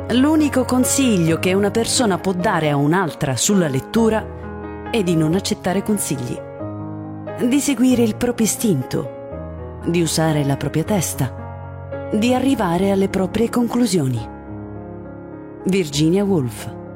L'unico consiglio che una persona può dare a un'altra sulla lettura è di non accettare consigli, di seguire il proprio istinto, di usare la propria testa, di arrivare alle proprie conclusioni. Virginia Woolf.